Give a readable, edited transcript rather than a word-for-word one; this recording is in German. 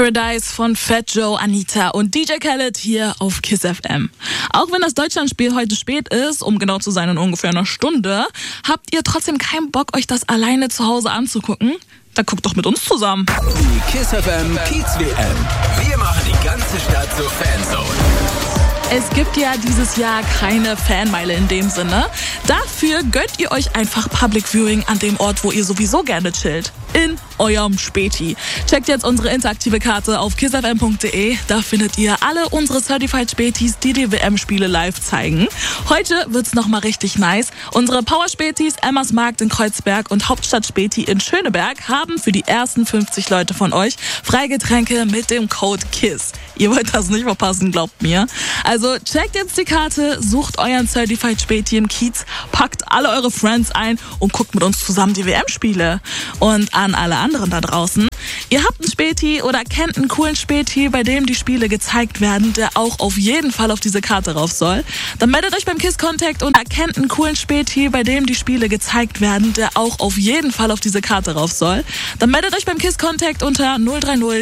Paradise von Fat Joe, Anita und DJ Khaled hier auf KISS FM. Auch wenn das Deutschlandspiel heute spät ist, um genau zu sein in ungefähr einer Stunde, habt ihr trotzdem keinen Bock, euch das alleine zu Hause anzugucken? Dann guckt doch mit uns zusammen. Die KISS FM Kiez WM. Wir machen die ganze Stadt zur Fanzone. Es gibt ja dieses Jahr keine Fanmeile in dem Sinne. Dafür gönnt ihr euch einfach Public Viewing an dem Ort, wo ihr sowieso gerne chillt. In eurem Späti. Checkt jetzt unsere interaktive Karte auf kissfm.de. Da findet ihr alle unsere Certified Spätis, die die WM-Spiele live zeigen. Heute wird's nochmal richtig nice. Unsere Power-Spätis Emmersmarkt in Kreuzberg und Hauptstadt-Späti in Schöneberg haben für die ersten 50 Leute von euch Freigetränke mit dem Code KISS. Ihr wollt das nicht verpassen, glaubt mir. Also checkt jetzt die Karte, sucht euren Certified Späti im Kiez, packt alle eure Friends ein und guckt mit uns zusammen die WM-Spiele. Und an alle anderen da draußen: Ihr habt einen Späti oder kennt einen coolen Späti, bei dem die Spiele gezeigt werden, der auch auf jeden Fall auf diese Karte rauf soll. Dann meldet euch beim KISS Contact und erkennt einen coolen Späti, bei dem die Spiele gezeigt werden, der auch auf jeden Fall auf diese Karte rauf soll. Dann meldet euch beim KISS Contact unter 030